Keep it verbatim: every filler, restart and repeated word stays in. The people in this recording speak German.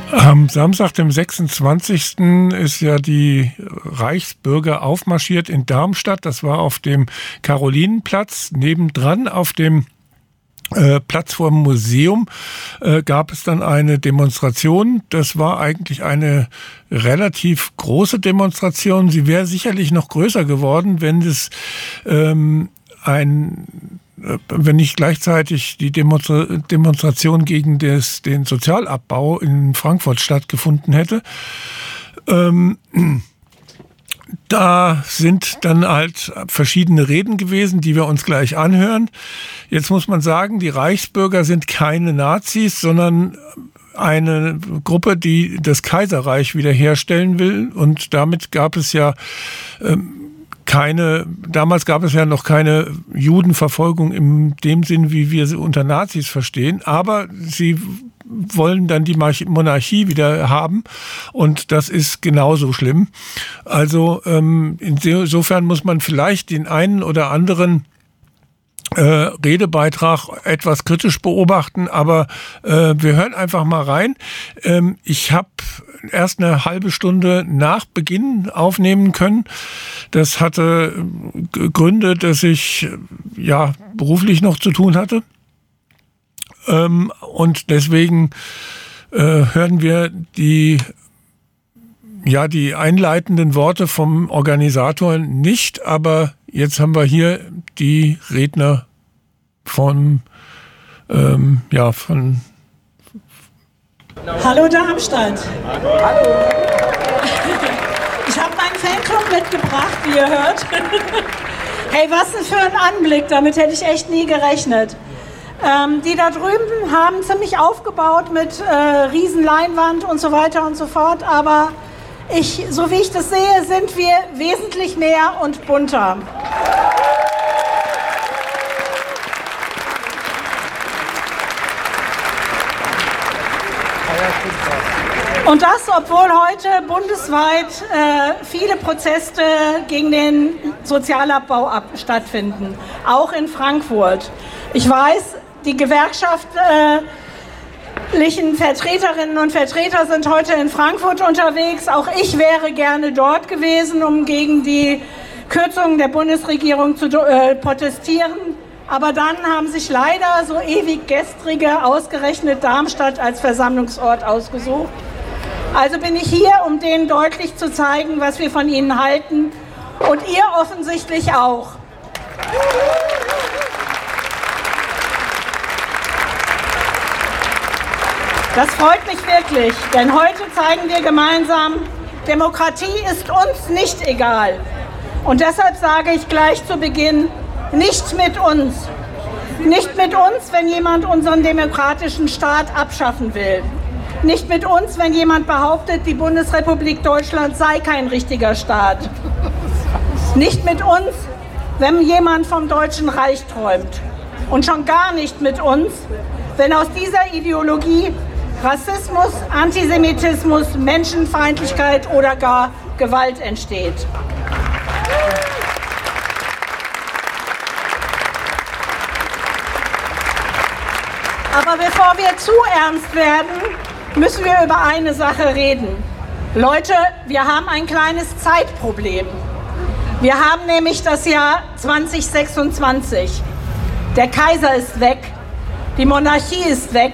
Am Samstag, dem sechsundzwanzigsten ist ja die Reichsbürger aufmarschiert in Darmstadt. Das war auf dem Karolinenplatz. Nebendran auf dem äh, Platz vor dem Museum äh, gab es dann eine Demonstration. Das war eigentlich eine relativ große Demonstration. Sie wäre sicherlich noch größer geworden, wenn es ähm, ein wenn nicht gleichzeitig die Demonstra- Demonstration gegen des, den Sozialabbau in Frankfurt stattgefunden hätte. Ähm, da sind dann halt verschiedene Reden gewesen, die wir uns gleich anhören. Jetzt muss man sagen, die Reichsbürger sind keine Nazis, sondern eine Gruppe, die das Kaiserreich wiederherstellen will. Und damit gab es ja ähm, keine, damals gab es ja noch keine Judenverfolgung in dem Sinn, wie wir sie unter Nazis verstehen, aber sie wollen dann die Monarchie wieder haben und das ist genauso schlimm. Also ähm, insofern muss man vielleicht den einen oder anderen äh, Redebeitrag etwas kritisch beobachten, aber äh, wir hören einfach mal rein. Ähm, ich habe erst eine halbe Stunde nach Beginn aufnehmen können. Das hatte Gründe, dass ich ja beruflich noch zu tun hatte. Ähm, und deswegen äh, hören wir die ja die einleitenden Worte vom Organisator nicht, aber jetzt haben wir hier die Redner von ähm, ja von Hallo Darmstadt. Hallo. Ich habe meinen Fanclub mitgebracht, wie ihr hört. Hey, was denn für ein Anblick, damit hätte ich echt nie gerechnet. Ähm, die da drüben haben ziemlich aufgebaut mit äh, Riesenleinwand und so weiter und so fort, aber ich, so wie ich das sehe, sind wir wesentlich mehr und bunter. Und das, obwohl heute bundesweit äh, viele Proteste gegen den Sozialabbau ab stattfinden, auch in Frankfurt. Ich weiß, die gewerkschaftlichen Vertreterinnen und Vertreter sind heute in Frankfurt unterwegs. Auch ich wäre gerne dort gewesen, um gegen die Kürzungen der Bundesregierung zu äh, protestieren. Aber dann haben sich leider so ewig Gestrige ausgerechnet Darmstadt als Versammlungsort ausgesucht. Also bin ich hier, um denen deutlich zu zeigen, was wir von ihnen halten. Und ihr offensichtlich auch. Das freut mich wirklich, denn heute zeigen wir gemeinsam, Demokratie ist uns nicht egal. Und deshalb sage ich gleich zu Beginn, nicht mit uns. Nicht mit uns, wenn jemand unseren demokratischen Staat abschaffen will. Nicht mit uns, wenn jemand behauptet, die Bundesrepublik Deutschland sei kein richtiger Staat. Nicht mit uns, wenn jemand vom Deutschen Reich träumt. Und schon gar nicht mit uns, wenn aus dieser Ideologie Rassismus, Antisemitismus, Menschenfeindlichkeit oder gar Gewalt entsteht. Aber bevor wir zu ernst werden, müssen wir über eine Sache reden. Leute, wir haben ein kleines Zeitproblem. Wir haben nämlich das Jahr zwanzig sechsundzwanzig. Der Kaiser ist weg, die Monarchie ist weg